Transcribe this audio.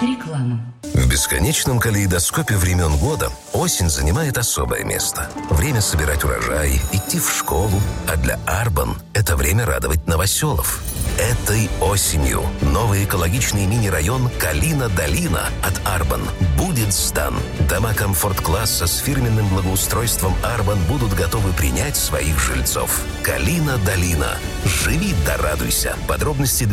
Реклама. В бесконечном калейдоскопе времен года осень занимает особое место. Время собирать урожай, идти в школу. А для Арбан это время радовать новоселов. Этой осенью новый экологичный мини-район Калина-Долина от Арбан будет сдан. Дома комфорт-класса с фирменным благоустройством Арбан будут готовы принять своих жильцов. Калина-Долина. Живи да радуйся. Подробности